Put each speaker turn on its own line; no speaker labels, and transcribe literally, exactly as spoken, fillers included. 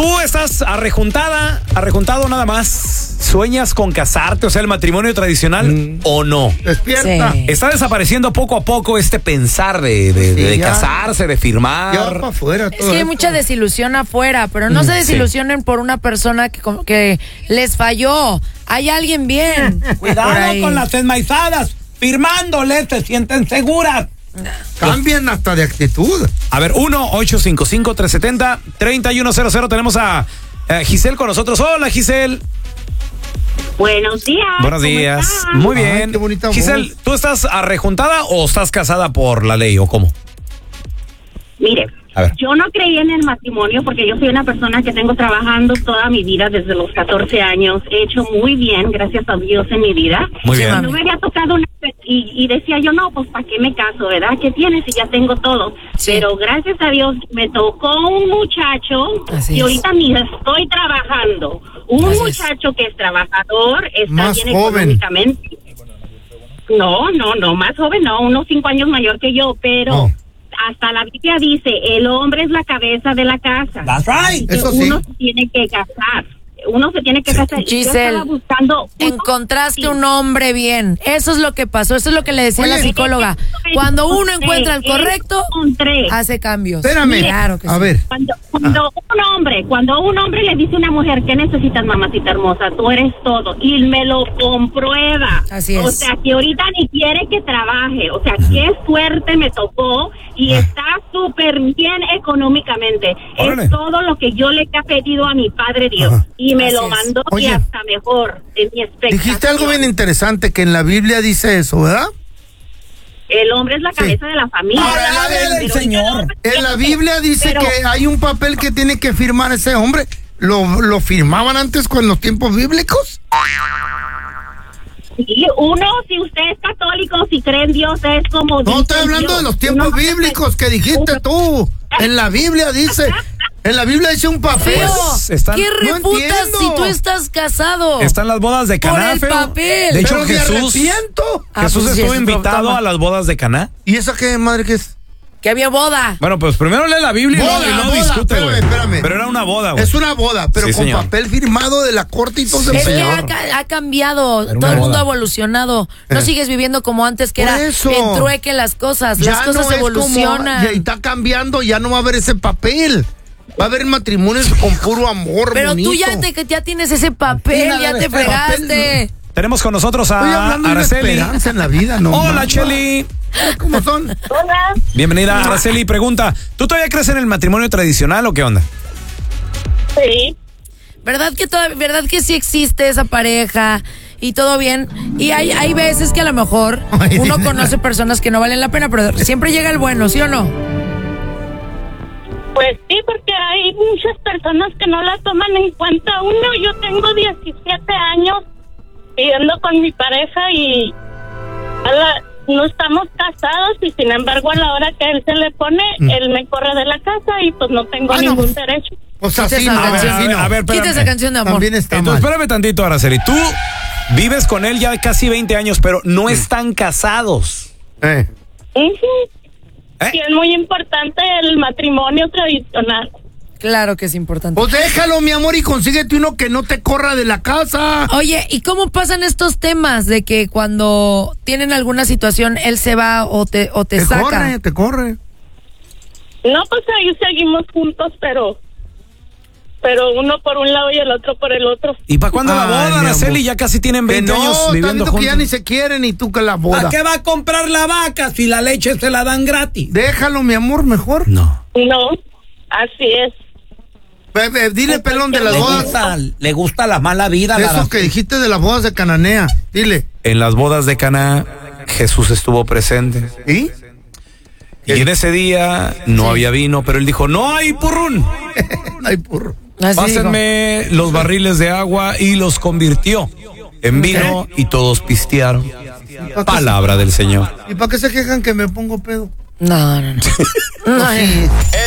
Tú estás arrejuntada, arrejuntado nada más. ¿Sueñas con casarte, o sea, el matrimonio tradicional mm. o no?
Despierta.
Sí. Está desapareciendo poco a poco este pensar de, de, de, sí, de casarse, de firmar.
Ya va para afuera todo
es que hay
esto.
mucha desilusión afuera, pero no mm, se desilusionen sí. por una persona que, que les falló. Hay alguien bien.
Cuidado con las enmaizadas. Firmándole se sienten seguras.
Cambian hasta de actitud.
A ver, uno ocho cinco cinco, tres siete cero, tres uno cero cero. Tenemos a eh, Giselle con nosotros. Hola, Giselle.
Buenos días.
Buenos días.
Estás?
Muy bien.
Ay, qué bonita
Giselle,
voz.
¿tú estás arrejuntada o estás casada por la ley o cómo?
Mire,
a ver.
Yo no creí en el matrimonio porque yo soy una persona que tengo trabajando toda mi vida desde los catorce años. He hecho muy bien, gracias a Dios, en mi vida.
Muy bien.
No me había tocado una... Y, y decía yo, no, pues ¿para qué me caso, verdad? ¿Qué tienes si ya tengo todo? Sí. Pero gracias a Dios me tocó un muchacho. Así y es. Ahorita ni estoy trabajando. Un Así muchacho es. que es trabajador, está
más
bien
joven.
económicamente. No, no, no, más joven no, unos cinco años mayor que yo, pero... Oh. Hasta la Biblia dice, el hombre es la cabeza de la casa.
That's right.
Eso sí. Uno se tiene que casar. Uno se tiene que casar.
Giselle, buscando encontraste sí. un hombre bien. Eso es lo que pasó. Eso es lo que le decía Oye, la psicóloga. Cuando uno encuentra el correcto, hace cambios.
Espérame.
Claro que
a
sí.
ver.
Cuando, cuando ah. un hombre, cuando un hombre le dice a una mujer, ¿qué necesitas, mamacita hermosa? Tú eres todo. Y me lo comprueba.
Así es.
O sea, que ahorita ni quiere que trabaje. O sea, qué suerte me tocó. Y ah. está súper bien económicamente. Órale. Es todo lo que yo le he pedido a mi Padre Dios. Ajá. Y me Así lo mandó y hasta mejor en mi expectativa.
Dijiste algo bien interesante, que en la Biblia dice eso, ¿verdad?
El hombre es la cabeza sí. de la familia.
Ahora la del Señor.
En la Biblia dice pero, que hay un papel que tiene que firmar ese hombre. ¿Lo, lo firmaban antes con los tiempos bíblicos?
Sí, uno, si usted es católico, si cree en Dios, es como...
No, estoy hablando Dios. de los tiempos uno bíblicos que dijiste tú. En la Biblia dice... En la Biblia dice un papel.
Pues están, ¿Qué refutas no si tú estás casado?
Están las bodas de Caná,
Por el
feo.
papel.
De hecho,
Pero
Jesús,
ah,
Jesús
pues
estuvo
sí,
invitado a las bodas de Caná.
¿Y esa qué madre que es?
Que había boda.
Bueno, pues primero lee la Biblia
boda,
y no
boda,
discute, güey.
Espérame, espérame.
Pero era una boda, güey.
Es una boda, pero sí, con señor. papel firmado de la corte y todo.
Sí, es que ha, ha cambiado. Era todo el mundo ha evolucionado. No eh. sigues viviendo como antes, que Por era eso. en trueque las cosas.
Ya
las cosas
no
evolucionan.
Como, y está cambiando, ya no va a haber ese papel. Va a haber matrimonios con puro amor.
Pero
bonito.
tú ya te ya tienes ese papel, ya te fregaste.
Papel. Tenemos con nosotros a Araceli.
En la vida, no,
Hola,
mamá.
Cheli.
¿Cómo son?
Hola.
Bienvenida, Araceli. Pregunta, ¿tú todavía crees en el matrimonio tradicional o qué onda?
Sí.
¿Verdad que toda, verdad que sí existe esa pareja y todo bien? Y hay hay veces que a lo mejor uno conoce personas que no valen la pena, pero siempre llega el bueno, ¿sí o no?
Pues sí, porque hay muchas personas que no la toman en cuenta. Uno, yo tengo diecisiete años viviendo con mi pareja y a la, no estamos casados y sin embargo a la hora que él se le pone, mm. él me corre de la casa y pues no tengo ah, ningún no. derecho.
O sea, sí,
no,
a ver, a ver, a ver,
quita esa canción de amor.
También está
Entonces,
mal.
espérame tantito, Araceli. Tú vives con él ya casi veinte años, pero no sí. están casados.
Eh.
Uh-huh. ¿Eh? Y es muy importante el matrimonio tradicional.
Claro que es importante.
Pues déjalo, mi amor, y consíguete uno que no te corra de la casa.
Oye, ¿y cómo pasan estos temas de que cuando tienen alguna situación él se va o te o te,
te
saca?
Te corre, te corre.
No, pues ahí seguimos juntos, pero pero uno por un lado y el otro por el otro.
¿Y para cuándo Ay, la boda, Araceli? Ya casi tienen veinte
no,
años viviendo juntos.
Que ya ni se quieren y tú que la boda.
¿A qué va a comprar la vaca si la leche se la dan gratis?
Déjalo, mi amor, mejor.
No.
No, así es.
Bebe, dile, pelón, de las
le
bodas.
Gusta, le gusta la mala vida.
De eso que dijiste de las bodas de Cananea. Dile.
En las bodas de Caná, Jesús estuvo presente.
¿Y?
Y en ese día no sí. había vino, pero él dijo, no hay purrún.
No hay purro.
Así
Pásenme digo. los barriles de agua y los convirtió en vino y todos pistearon. Palabra del Señor.
¿Y para qué se quejan que me pongo pedo?
No, no, no. no, no.